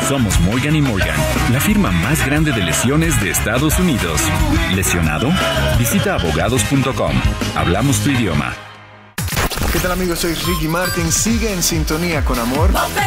Somos Morgan & Morgan, la firma más grande de lesiones de Estados Unidos. ¿Lesionado? Visita abogados.com. Hablamos tu idioma. ¿Qué tal, amigos? Soy Ricky Martin. Sigue en sintonía con Amor.